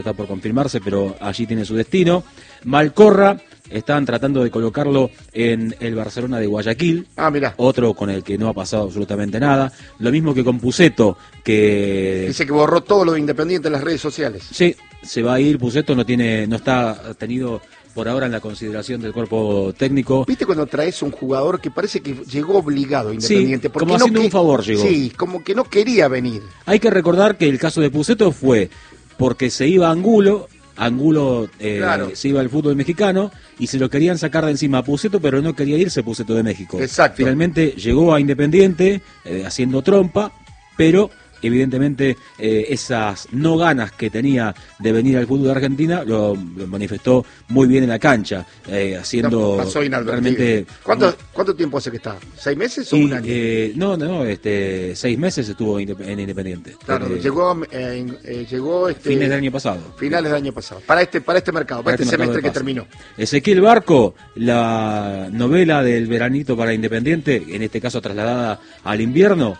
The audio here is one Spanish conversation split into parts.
está por confirmarse, pero allí tiene su destino. Malcorra, están tratando de colocarlo en el Barcelona de Guayaquil, Mirá. Otro con el que no ha pasado absolutamente nada. Lo mismo que con Pusetto, que dice que borró todo lo de Independiente en las redes sociales. Sí, se va a ir. Pusetto no está tenido por ahora en la consideración del cuerpo técnico. ¿Viste cuando traes un jugador que parece que llegó obligado a Independiente? Sí, como haciendo un favor llegó. Sí, como que no quería venir. Hay que recordar que el caso de Pusetto fue porque se iba a Angulo claro, se iba al fútbol mexicano y se lo querían sacar de encima a Pusetto, pero no quería irse Pusetto de México. Exacto. Finalmente llegó a Independiente haciendo trompa, pero evidentemente esas no ganas que tenía de venir al fútbol de Argentina lo manifestó muy bien en la cancha, haciendo pasó realmente... ¿Cuánto tiempo hace que está? ¿6 meses o un año? No, 6 meses estuvo en Independiente. Claro, llegó fines del año pasado. Finales del año pasado. Para este mercado, para este semestre que terminó. Ezequiel Barco, la novela del veranito para Independiente, en este caso trasladada al invierno,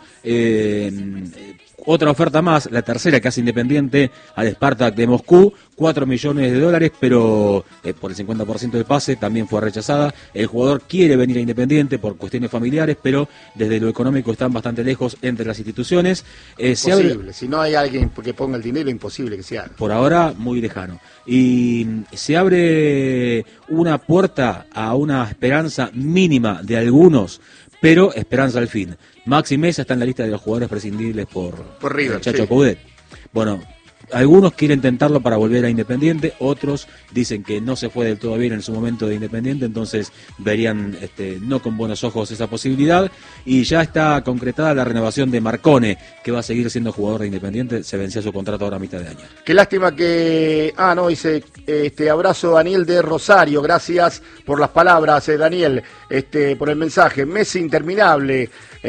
otra oferta más, la tercera que hace Independiente al Spartak de Moscú, $4 millones, pero por el 50% del pase también fue rechazada. El jugador quiere venir a Independiente por cuestiones familiares, pero desde lo económico están bastante lejos entre las instituciones. Imposible, si no hay alguien que ponga el dinero, imposible que se haga. Por ahora, muy lejano. Y se abre una puerta a una esperanza mínima de algunos, pero esperanza al fin. Maxi Mesa está en la lista de los jugadores prescindibles por River, Chacho Coudet. Bueno, algunos quieren tentarlo para volver a Independiente, otros dicen que no se fue del todo bien en su momento de Independiente, entonces verían no con buenos ojos esa posibilidad, y ya está concretada la renovación de Marcone, que va a seguir siendo jugador de Independiente, se vencía su contrato ahora a mitad de año. Qué lástima que... dice, abrazo Daniel de Rosario, gracias por las palabras, Daniel, por el mensaje. Messi interminable,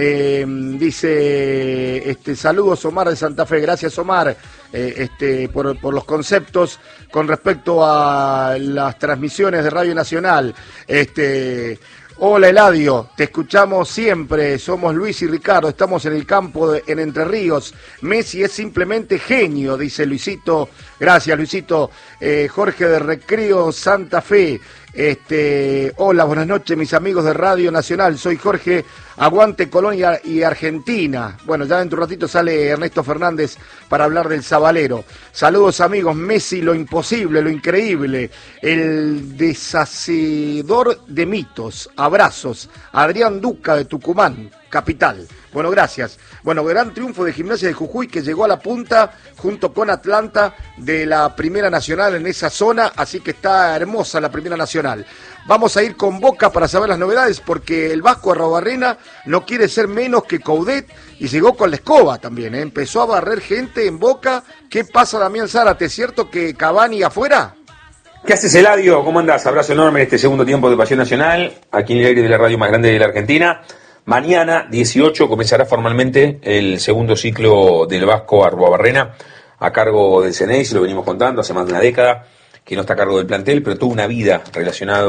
dice, saludos Omar de Santa Fe, gracias Omar, por los conceptos con respecto a las transmisiones de Radio Nacional. Hola Eladio, te escuchamos siempre, somos Luis y Ricardo, estamos en el campo en Entre Ríos. Messi es simplemente genio, dice Luisito. Gracias Luisito. Jorge de Recreo Santa Fe. Hola, buenas noches mis amigos de Radio Nacional, soy Jorge, aguante Colonia y Argentina. Bueno, ya dentro de un ratito sale Ernesto Fernández para hablar del Sabalero. Saludos amigos, Messi lo imposible, lo increíble, el deshacedor de mitos, abrazos, Adrián Duca de Tucumán, capital. Bueno, gracias. Bueno, gran triunfo de Gimnasia de Jujuy que llegó a la punta junto con Atlanta de la Primera Nacional en esa zona, así que está hermosa la Primera Nacional. Vamos a ir con Boca para saber las novedades porque el Vasco Arrobarrena no quiere ser menos que Coudet y llegó con la escoba también, empezó a barrer gente en Boca. ¿Qué pasa, Damián Zárate? ¿Es cierto que Cavani afuera? ¿Qué haces, Eladio? ¿Cómo andás? Abrazo enorme en este segundo tiempo de Pasión Nacional, aquí en el aire de la radio más grande de la Argentina. Mañana, 18, comenzará formalmente el segundo ciclo del Vasco Arruabarrena a cargo del Ceneice, lo venimos contando hace más de una década, que no está a cargo del plantel, pero tuvo una vida relacionada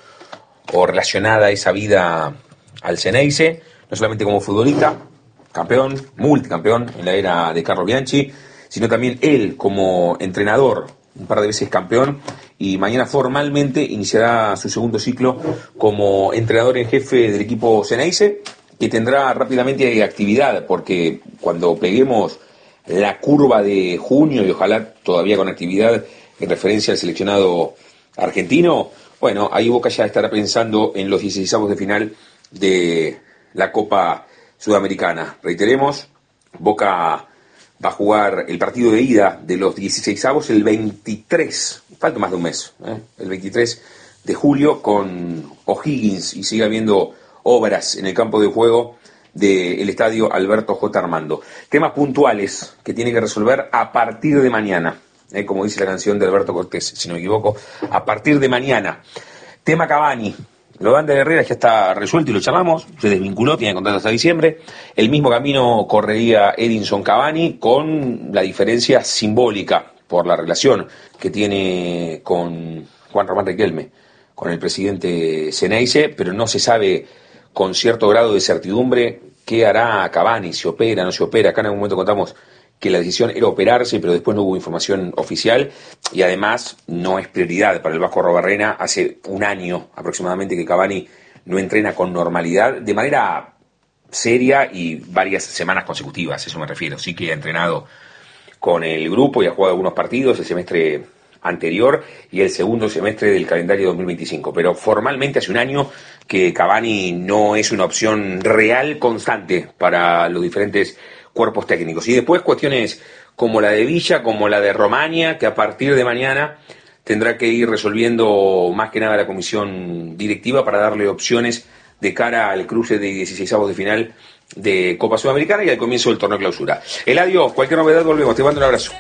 a esa vida al Ceneice, no solamente como futbolista, campeón, multicampeón en la era de Carlo Bianchi, sino también él como entrenador, un par de veces campeón, y mañana formalmente iniciará su segundo ciclo como entrenador en jefe del equipo Ceneice, que tendrá rápidamente actividad, porque cuando peguemos la curva de junio, y ojalá todavía con actividad en referencia al seleccionado argentino, bueno, ahí Boca ya estará pensando en los 16avos de final de la Copa Sudamericana. Reiteremos, Boca va a jugar el partido de ida de los 16avos el 23, falta más de un mes, el 23 de julio con O'Higgins, y sigue habiendo obras en el campo de juego del estadio Alberto J. Armando. Temas puntuales que tiene que resolver a partir de mañana, como dice la canción de Alberto Cortés, si no me equivoco, a partir de mañana. Tema Cavani. Lo de Ander Herrera ya está resuelto y lo charlamos, se desvinculó, tiene contrato hasta diciembre. El mismo camino correría Edinson Cavani, con la diferencia simbólica por la relación que tiene con Juan Román Riquelme, con el presidente Ceneice, pero no se sabe con cierto grado de certidumbre qué hará Cavani, si opera, no se opera. Acá en algún momento contamos que la decisión era operarse, pero después no hubo información oficial, y además no es prioridad para el Vasco Arrobarrena. Hace un año aproximadamente que Cavani no entrena con normalidad, de manera seria y varias semanas consecutivas, eso me refiero. Sí que ha entrenado con el grupo y ha jugado algunos partidos el semestre anterior y el segundo semestre del calendario 2025, pero formalmente hace un año que Cavani no es una opción real constante para los diferentes cuerpos técnicos. Y después cuestiones como la de Villa, como la de Romaña, que a partir de mañana tendrá que ir resolviendo más que nada la comisión directiva para darle opciones de cara al cruce de 16avos de final de Copa Sudamericana y al comienzo del torneo clausura. Eladio, cualquier novedad volvemos, te mando un abrazo.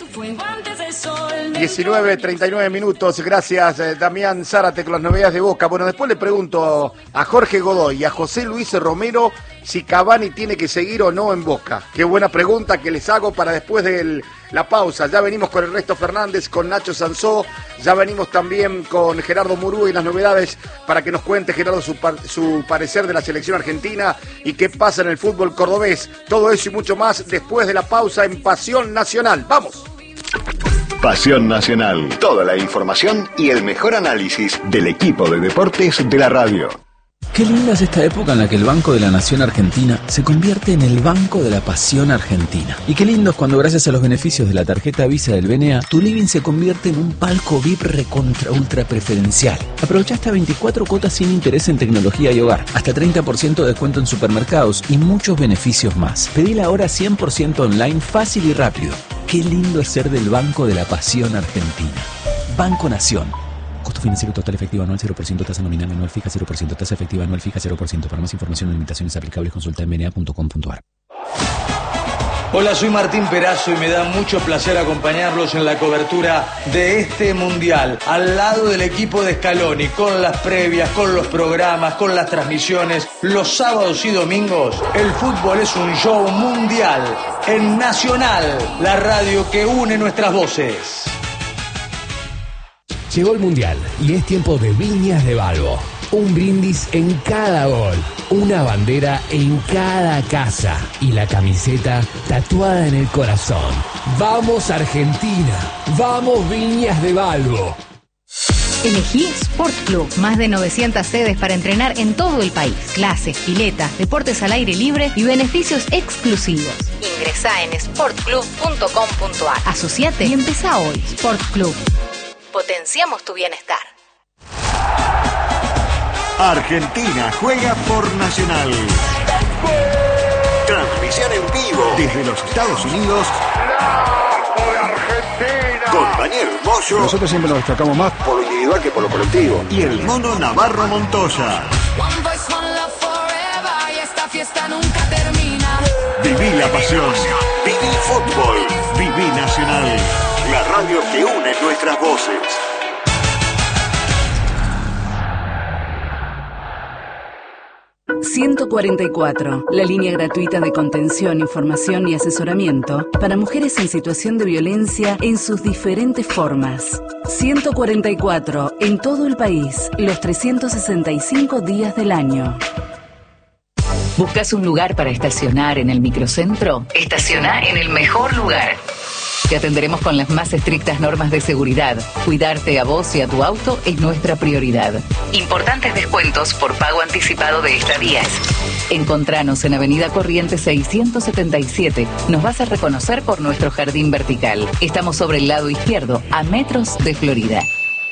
19:39 minutos, gracias Damián Zárate con las novedades de Boca. Bueno, después le pregunto a Jorge Godoy y a José Luis Romero si Cavani tiene que seguir o no en Boca. Qué buena pregunta que les hago para después de la pausa. Ya venimos con Ernesto Fernández, con Nacho Sansó, ya venimos también con Gerardo Murú y las novedades para que nos cuente Gerardo su parecer de la selección argentina y qué pasa en el fútbol cordobés. Todo eso y mucho más después de la pausa en Pasión Nacional. ¡Vamos! Pasión Nacional. Toda la información y el mejor análisis del equipo de deportes de la radio. Qué linda es esta época en la que el Banco de la Nación Argentina se convierte en el Banco de la Pasión Argentina. Y qué lindo es cuando gracias a los beneficios de la tarjeta Visa del BNA, tu living se convierte en un palco VIP recontra ultra preferencial. Aprovecha hasta 24 cuotas sin interés en tecnología y hogar, hasta 30% de descuento en supermercados y muchos beneficios más. Pedila ahora 100% online, fácil y rápido. Qué lindo es ser del Banco de la Pasión Argentina. Banco Nación. Costo financiero total efectivo anual 0%, tasa nominal anual fija 0%, tasa efectiva anual fija 0%. Para más información o limitaciones aplicables consulta en bna.com.ar. Hola, soy Martín Perazo y me da mucho placer acompañarlos en la cobertura de este Mundial, al lado del equipo de Scaloni, con las previas, con los programas, con las transmisiones. Los sábados y domingos, el fútbol es un show mundial en Nacional, la radio que une nuestras voces. Llegó el Mundial y es tiempo de Viñas de Balbo. Un brindis en cada gol, una bandera en cada casa y la camiseta tatuada en el corazón. ¡Vamos Argentina! ¡Vamos Viñas de Balbo! Elegí Sport Club, más de 900 sedes para entrenar en todo el país. Clases, piletas, deportes al aire libre y beneficios exclusivos. Ingresá en sportclub.com.ar. Asociate y empezá hoy. Sport Club. Potenciamos tu bienestar. Argentina juega por Nacional. Transmisión en vivo desde los Estados Unidos. Con Daniel Moyo. Nosotros siempre nos destacamos más por lo individual que por lo colectivo. Y el mono Navarro Montoya. Viví la pasión. Viví fútbol. Viví Nacional. La radio que une nuestras voces. ...144... la línea gratuita de contención, información y asesoramiento... para mujeres en situación de violencia en sus diferentes formas. 144... en todo el país... los 365 días del año. ¿Buscas un lugar para estacionar en el microcentro? Estaciona en el mejor lugar. Te atenderemos con las más estrictas normas de seguridad. Cuidarte a vos y a tu auto es nuestra prioridad. Importantes descuentos por pago anticipado de estadías. Encontranos en Avenida Corrientes 677. Nos vas a reconocer por nuestro jardín vertical. Estamos sobre el lado izquierdo, a metros de Florida.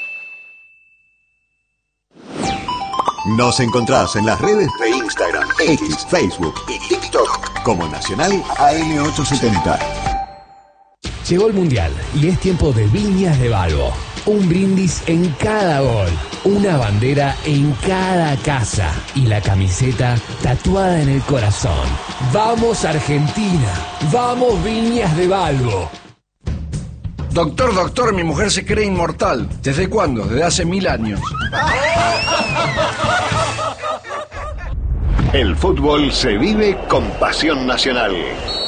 Nos encontrás en las redes de Instagram, X, Facebook y TikTok como Nacional AM870. Llegó el Mundial y es tiempo de Viñas de Balbo. Un brindis en cada gol, una bandera en cada casa y la camiseta tatuada en el corazón. ¡Vamos Argentina! ¡Vamos Viñas de Balbo! Doctor, mi mujer se cree inmortal. ¿Desde cuándo? Desde hace 1000 años. El fútbol se vive con Pasión Nacional.